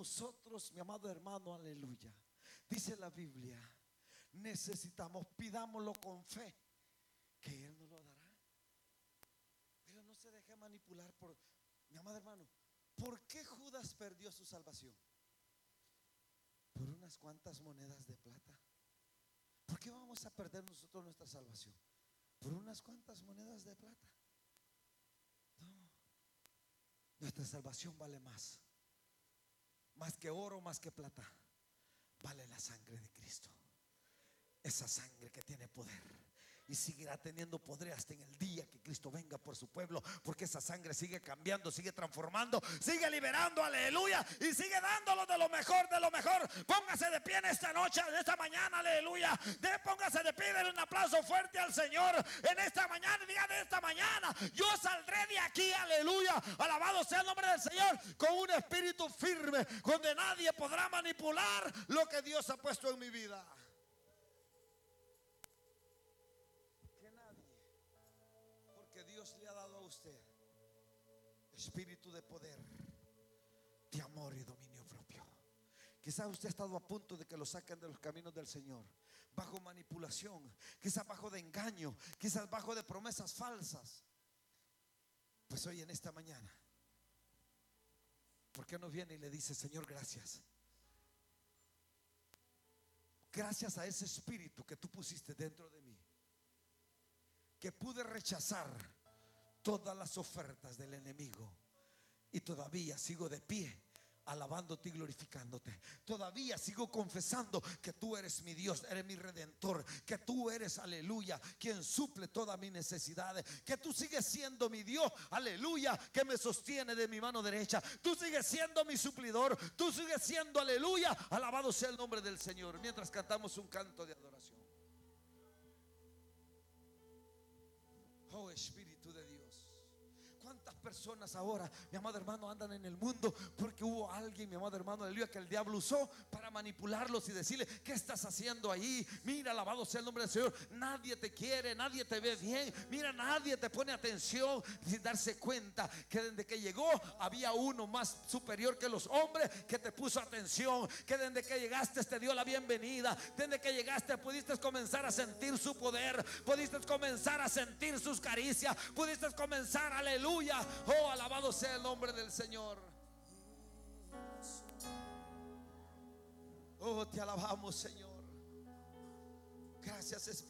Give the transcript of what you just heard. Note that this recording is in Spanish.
nosotros, mi amado hermano, aleluya, dice la Biblia, necesitamos, pidámoslo con fe, que Él nos lo dará. Pero no se deje manipular por, mi amado hermano, ¿por qué Judas perdió su salvación? Por unas cuantas monedas de plata. ¿Por qué vamos a perder nosotros nuestra salvación? Por unas cuantas monedas de plata. No, nuestra salvación vale más. Más que oro, más que plata. Vale la sangre de Cristo. Esa sangre que tiene poder y seguirá teniendo poder hasta en el día que Cristo venga por su pueblo, porque esa sangre sigue cambiando, sigue transformando, sigue liberando, aleluya, y sigue dándolo de lo mejor, de lo mejor. Póngase de pie en esta noche, en esta mañana, aleluya. Póngase de pie, denle un aplauso fuerte al Señor en esta mañana. Diga: de esta mañana yo saldré de aquí, aleluya, alabado sea el nombre del Señor, con un espíritu firme, donde nadie podrá manipular lo que Dios ha puesto en mi vida. Que Dios le ha dado a usted espíritu de poder, de amor y dominio propio. Quizás usted ha estado a punto de que lo saquen de los caminos del Señor, bajo manipulación, quizás bajo de engaño, quizás bajo de promesas falsas. Pues hoy en esta mañana, ¿por qué no viene y le dice: Señor, gracias? Gracias a ese espíritu que tú pusiste dentro de mí, que pude rechazar todas las ofertas del enemigo, y todavía sigo de pie alabándote y glorificándote. Todavía sigo confesando que tú eres mi Dios, eres mi redentor, que tú eres, aleluya, quien suple todas mis necesidades, que tú sigues siendo mi Dios, aleluya, que me sostiene de mi mano derecha. Tú sigues siendo mi suplidor, tú sigues siendo, aleluya, alabado sea el nombre del Señor. Mientras cantamos un canto de adoración. Oh Espíritu de Dios, ¿cuántas personas ahora, mi amado hermano, andan en el mundo porque hubo alguien, mi amado hermano, aleluya, que el diablo usó para manipularlos y decirle: ¿qué estás haciendo ahí? Mira, alabado sea el nombre del Señor, nadie te quiere, nadie te ve bien. Mira, nadie te pone atención, sin darse cuenta que desde que llegó había uno más superior que los hombres que te puso atención, que desde que llegaste te dio la bienvenida. Desde que llegaste pudiste comenzar a sentir su poder, pudiste comenzar a sentir sus caricias, pudiste comenzar, aleluya. Oh, alabado sea el nombre del Señor. Oh, te alabamos, Señor. Gracias, Espíritu.